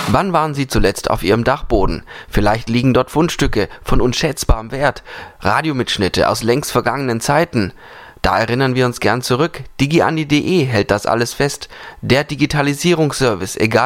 Wann waren Sie zuletzt auf Ihrem Dachboden? Vielleicht liegen dort Fundstücke von unschätzbarem Wert, Radiomitschnitte aus längst vergangenen Zeiten. Da erinnern wir uns gern zurück. digiandi.de hält das alles fest. Der Digitalisierungsservice, egal